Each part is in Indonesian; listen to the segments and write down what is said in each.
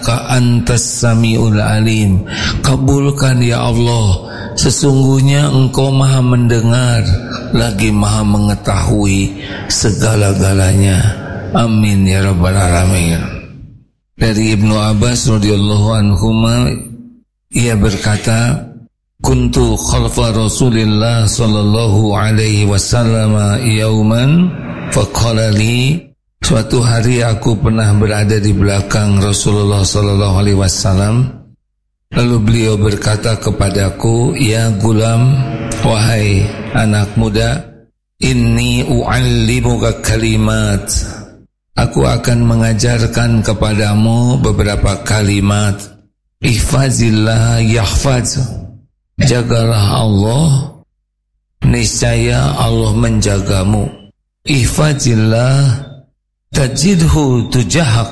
innaka antas samiul alim. Kabulkan ya Allah, sesungguhnya Engkau maha mendengar lagi maha mengetahui segala-galanya. Amin ya rabbal alamin. Dari Ibnu Abbas radhiyallahu anhuma, ia berkata, kuntu khalfa Rasulillah sallallahu alaihi wasallam yauman faqala li, suatu hari aku pernah berada di belakang Rasulullah sallallahu alaihi wasallam, lalu beliau berkata kepadaku, ya gulam, wahai anak muda, inni u'allimuka kalimat, aku akan mengajarkan kepadamu beberapa kalimat. Ihfazillah yahfaz, jagalah Allah, niscaya Allah menjagamu. Ihfazillah tajidhu tujahak,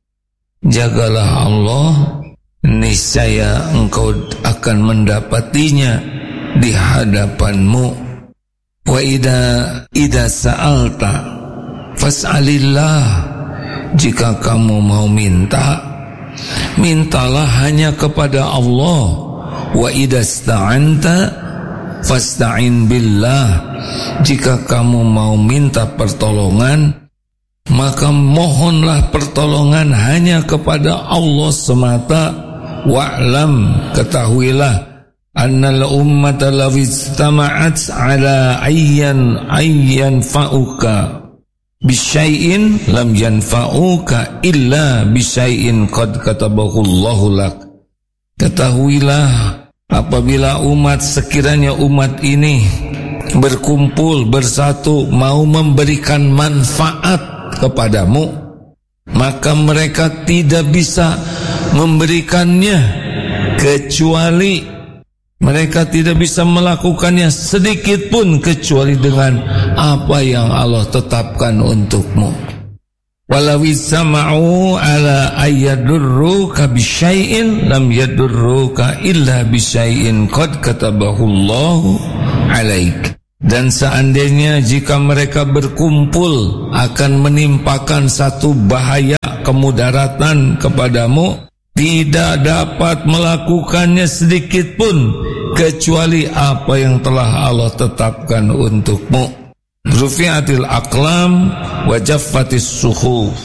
jagalah Allah, niscaya engkau akan mendapatinya di hadapanmu. Wa idza sa'alta fas'alillah, jika kamu mau minta, mintalah hanya kepada Allah. Wa idasta'anta fasta'in billah, jika kamu mau minta pertolongan, maka mohonlah pertolongan hanya kepada Allah semata. Wa'lam, ketahuilah, annal ummata law istama'at ala ayyan fa'uka bisyai'in lam yanfa'uka illa bisyai'in qad katabahu Allahu lak. Ketahuilah, apabila umat, sekiranya umat ini berkumpul bersatu mau memberikan manfaat kepadamu, maka mereka tidak bisa memberikannya kecuali, mereka tidak bisa melakukannya sedikit pun kecuali dengan apa yang Allah tetapkan untukmu. Walau sama'u ala ayyadurruka bisyai'in lam yadurruka illa bisyai'in qad katabahu Allahu alaik. Dan seandainya jika mereka berkumpul akan menimpakan satu bahaya kemudaratan kepadamu, tidak dapat melakukannya sedikit pun kecuali apa yang telah Allah tetapkan untukmu. Rufi'atil aqlam wa jaffatis suhuf,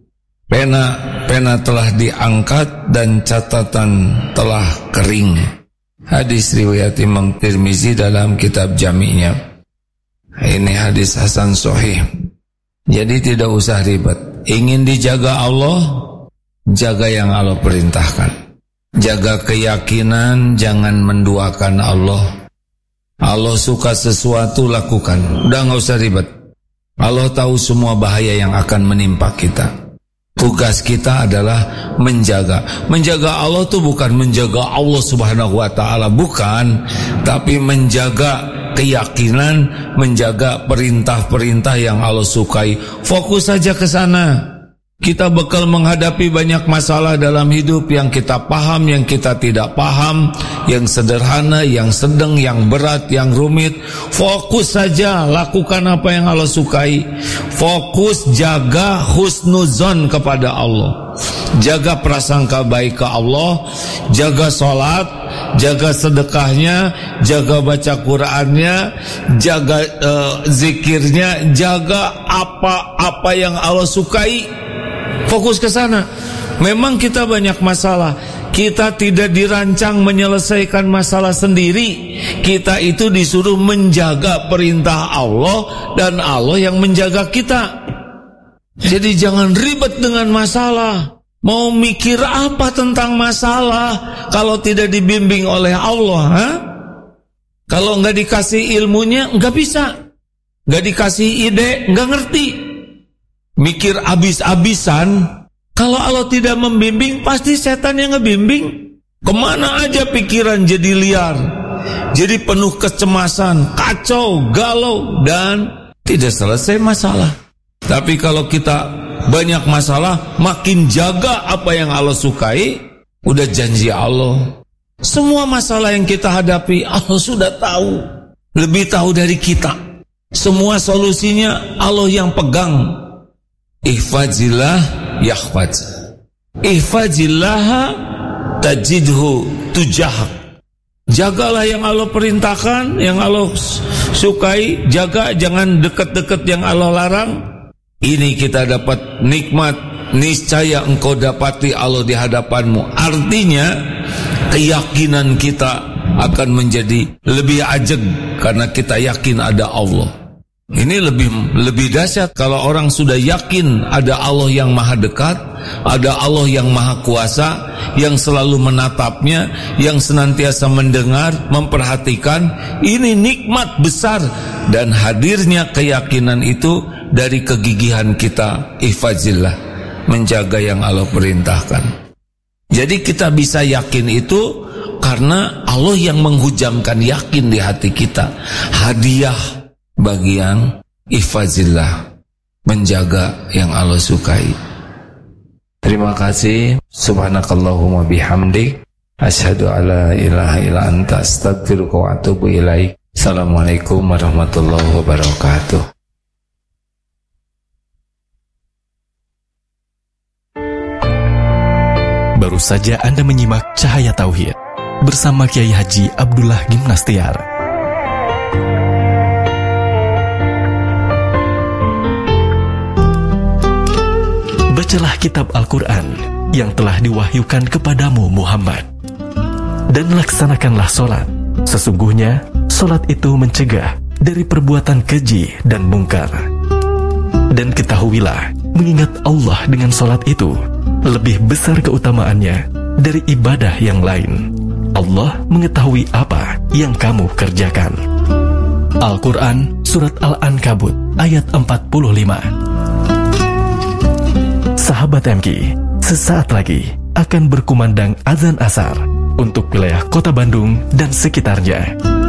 pena telah diangkat dan catatan telah kering. Hadis riwayat Imam Tirmizi dalam kitab Jami'nya. Ini hadis hasan sahih. Jadi tidak usah ribet. Ingin dijaga Allah, jaga yang Allah perintahkan. Jaga keyakinan, jangan menduakan Allah. Allah suka sesuatu, lakukan. Udah gak usah ribet. Allah tahu semua bahaya yang akan menimpa kita. Tugas kita adalah menjaga. Menjaga Allah itu bukan menjaga Allah subhanahu wa ta'ala, bukan. Tapi menjaga keyakinan, menjaga perintah-perintah yang Allah sukai. Fokus saja ke sana. Kita bakal menghadapi banyak masalah dalam hidup, yang kita paham, yang kita tidak paham, yang sederhana, yang sedang, yang berat, yang rumit. Fokus saja, lakukan apa yang Allah sukai. Fokus, jaga husnuzon kepada Allah, jaga prasangka baik ke Allah, jaga sholat, jaga sedekahnya, jaga baca Qur'annya, jaga zikirnya, jaga apa-apa yang Allah sukai. Fokus ke sana. Memang kita banyak masalah. Kita tidak dirancang menyelesaikan masalah sendiri. Kita itu disuruh menjaga perintah Allah, dan Allah yang menjaga kita. Jadi jangan ribet dengan masalah. Mau mikir apa tentang masalah kalau tidak dibimbing oleh Allah, ha? Kalau nggak dikasih ilmunya, nggak bisa. Nggak dikasih ide, nggak ngerti. Mikir abis-abisan, kalau Allah tidak membimbing, pasti setan yang ngebimbing. Kemana aja pikiran jadi liar, jadi penuh kecemasan, kacau, galau, dan tidak selesai masalah. Tapi kalau kita banyak masalah, makin jaga apa yang Allah sukai, udah janji Allah. Semua masalah yang kita hadapi, Allah sudah tahu, lebih tahu dari kita. Semua solusinya Allah yang pegang. Ihfazillah yahfaz, Ihfazillaha tajidhu tujahak. Jagalah yang Allah perintahkan, yang Allah sukai, jaga, jangan dekat-dekat yang Allah larang. Ini kita dapat nikmat, niscaya engkau dapati Allah di hadapanmu. Artinya keyakinan kita akan menjadi lebih ajeg karena kita yakin ada Allah. Ini lebih dahsyat kalau orang sudah yakin ada Allah yang maha dekat, ada Allah yang maha kuasa, yang selalu menatapnya, yang senantiasa mendengar, memperhatikan. Ini nikmat besar, dan hadirnya keyakinan itu dari kegigihan kita ihfazillah, menjaga yang Allah perintahkan. Jadi kita bisa yakin itu karena Allah yang menghujamkan yakin di hati kita. Hadiah bagi yang ihfazillah, menjaga yang Allah sukai. Terima kasih. Subhanakallahumma bihamdik, asyhadu alla ilaha illa anta, astaghfiruka wa atubu ilaik. Assalamualaikum warahmatullahi wabarakatuh. Baru saja Anda menyimak Cahaya Tauhid bersama Kiai Haji Abdullah Gimnastiar. Bacalah kitab Al-Quran yang telah diwahyukan kepadamu Muhammad, dan laksanakanlah solat. Sesungguhnya solat itu mencegah dari perbuatan keji dan mungkar. Dan ketahuilah, mengingat Allah dengan solat itu lebih besar keutamaannya dari ibadah yang lain. Allah mengetahui apa yang kamu kerjakan. Al-Quran Surat Al-Ankabut ayat 45. Sahabat MK, sesaat lagi akan berkumandang azan asar untuk wilayah Kota Bandung dan sekitarnya.